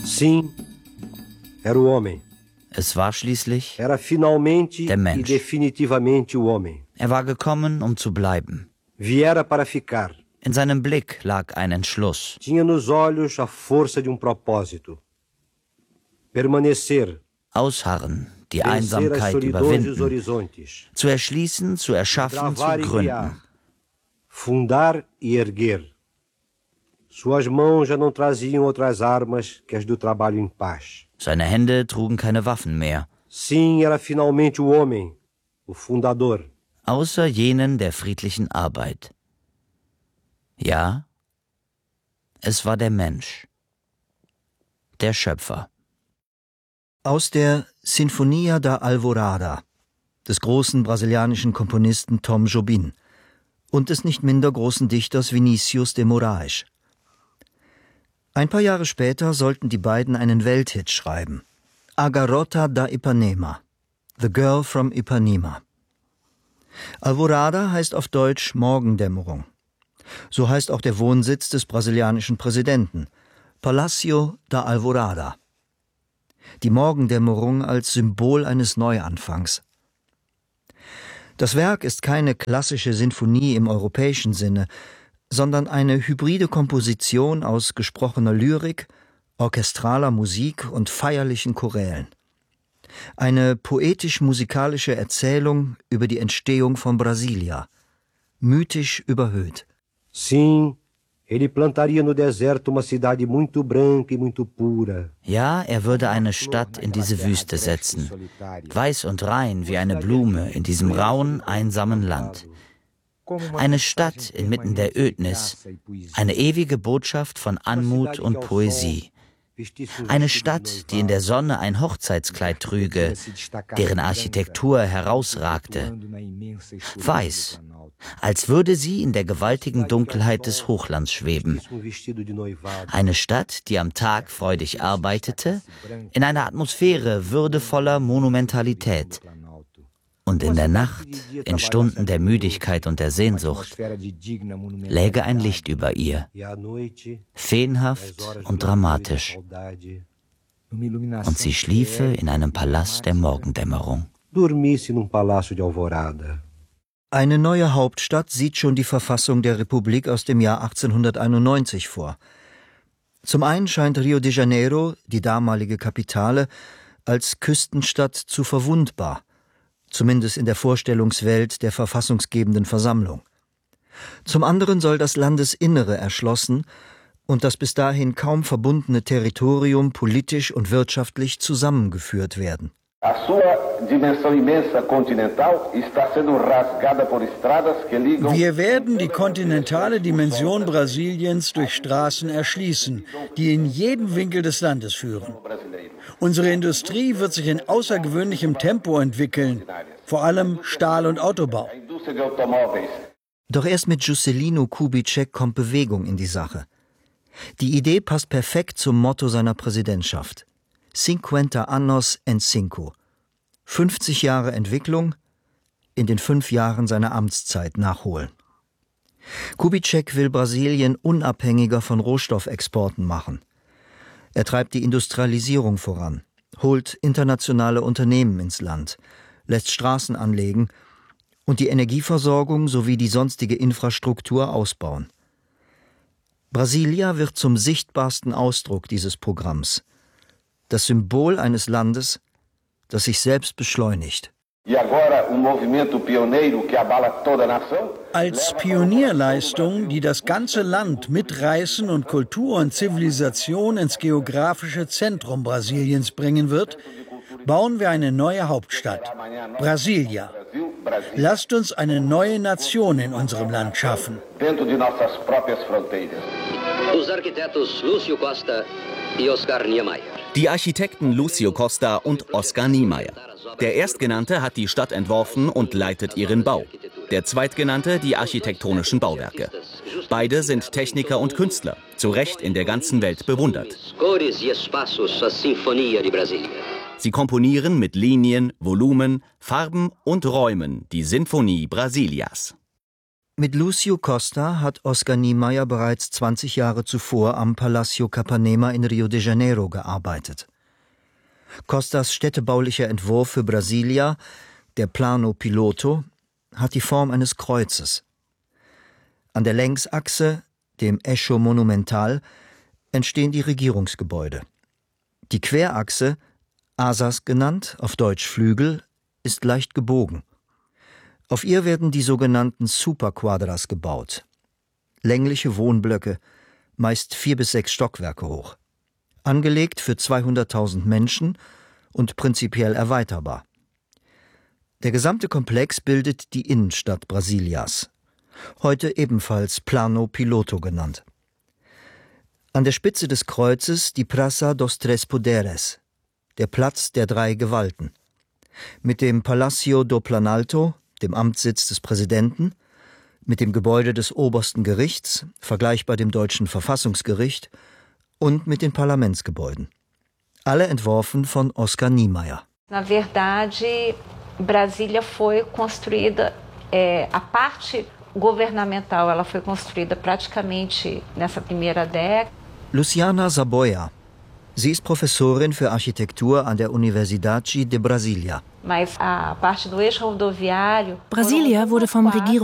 Sim, era o homem. Es war schließlich Era finalmente der Mensch. e definitivamente o homem. Er war gekommen, um zu bleiben. Viera para ficar. In seinem Blick lag ein Entschluss. Tinha nos olhos a força de propósito. Permanecer. Ausharren, die Vencer as Einsamkeit solidões dos überwinden. horizontes. Zu erschließen, zu erschaffen, zu Travar e gründen. guiar. Fundar e erguer. Suas mãos já não traziam outras armas que as do trabalho em paz. Seine Hände trugen keine Waffen mehr, Sim, era finalmente o homem, o fundador. außer jenen der friedlichen Arbeit. Ja, es war der Mensch, der Schöpfer. Aus der Sinfonia da Alvorada des großen brasilianischen Komponisten Tom Jobim und des nicht minder großen Dichters Vinícius de Moraes. Ein paar Jahre später sollten die beiden einen Welthit schreiben. A Garota da Ipanema, The Girl from Ipanema. Alvorada heißt auf Deutsch Morgendämmerung. So heißt auch der Wohnsitz des brasilianischen Präsidenten, Palácio da Alvorada. Die Morgendämmerung als Symbol eines Neuanfangs. Das Werk ist keine klassische Sinfonie im europäischen Sinne, sondern eine hybride Komposition aus gesprochener Lyrik, orchestraler Musik und feierlichen Chorälen. Eine poetisch-musikalische Erzählung über die Entstehung von Brasília, mythisch überhöht. Sim, ele plantaria no deserto uma cidade muito branca e muito pura. Ja, er würde eine Stadt in diese Wüste setzen, weiß und rein wie eine Blume in diesem rauen, einsamen Land. Eine Stadt inmitten der Ödnis, eine ewige Botschaft von Anmut und Poesie. Eine Stadt, die in der Sonne ein Hochzeitskleid trüge, deren Architektur herausragte. Weiß, als würde sie in der gewaltigen Dunkelheit des Hochlands schweben. Eine Stadt, die am Tag freudig arbeitete, in einer Atmosphäre würdevoller Monumentalität. Und in der Nacht, in Stunden der Müdigkeit und der Sehnsucht, läge ein Licht über ihr, feenhaft und dramatisch. Und sie schliefe in einem Palast der Morgendämmerung. Dormisse num palácio de alvorada. Eine neue Hauptstadt sieht schon die Verfassung der Republik aus dem Jahr 1891 vor. Zum einen scheint Rio de Janeiro, die damalige Kapitale, als Küstenstadt zu verwundbar, zumindest in der Vorstellungswelt der verfassungsgebenden Versammlung. Zum anderen soll das Landesinnere erschlossen und das bis dahin kaum verbundene Territorium politisch und wirtschaftlich zusammengeführt werden. Wir werden die kontinentale Dimension Brasiliens durch Straßen erschließen, die in jeden Winkel des Landes führen. Unsere Industrie wird sich in außergewöhnlichem Tempo entwickeln, vor allem Stahl- und Autobau. Doch erst mit Juscelino Kubitschek kommt Bewegung in die Sache. Die Idee passt perfekt zum Motto seiner Präsidentschaft. 50 años en 5. 50 Jahre Entwicklung in den 5 Jahren seiner Amtszeit nachholen. Kubitschek will Brasilien unabhängiger von Rohstoffexporten machen. Er treibt die Industrialisierung voran, holt internationale Unternehmen ins Land, lässt Straßen anlegen und die Energieversorgung sowie die sonstige Infrastruktur ausbauen. Brasília wird zum sichtbarsten Ausdruck dieses Programms. Das Symbol eines Landes, das sich selbst beschleunigt. Als Pionierleistung, die das ganze Land mitreißen und Kultur und Zivilisation ins geografische Zentrum Brasiliens bringen wird, bauen wir eine neue Hauptstadt, Brasília. Lasst uns eine neue Nation in unserem Land schaffen. Die Architekten Lúcio Costa und Oscar Niemeyer. Der Erstgenannte hat die Stadt entworfen und leitet ihren Bau. Der Zweitgenannte die architektonischen Bauwerke. Beide sind Techniker und Künstler, zu Recht in der ganzen Welt bewundert. Sie komponieren mit Linien, Volumen, Farben und Räumen die Sinfonie Brasílias. Mit Lúcio Costa hat Oscar Niemeyer bereits 20 Jahre zuvor am Palacio Capanema in Rio de Janeiro gearbeitet. Costas städtebaulicher Entwurf für Brasilia, der Plano Piloto, hat die Form eines Kreuzes. An der Längsachse, dem Eixo Monumental, entstehen die Regierungsgebäude. Die Querachse, Asas genannt, auf Deutsch Flügel, ist leicht gebogen. Auf ihr werden die sogenannten Superquadras gebaut. Längliche Wohnblöcke, meist 4 bis 6 Stockwerke hoch. Angelegt für 200.000 Menschen und prinzipiell erweiterbar. Der gesamte Komplex bildet die Innenstadt Brasilias, heute ebenfalls Plano Piloto genannt. An der Spitze des Kreuzes die Praça dos Três Poderes, der Platz der 3 Gewalten. Mit dem Palacio do Planalto, dem Amtssitz des Präsidenten, mit dem Gebäude des obersten Gerichts, vergleichbar dem deutschen Verfassungsgericht, und mit den Parlamentsgebäuden. Alle entworfen von Oscar Niemeyer. Na verdade, Brasília foi construída, a parte governamental, ela foi construída praticamente nessa primeira década. Luciana Saboia. Sie ist Professorin für Architektur an der Universidade de Brasília. Mas a parte do eixo rodoviário. Brasilia wurde vom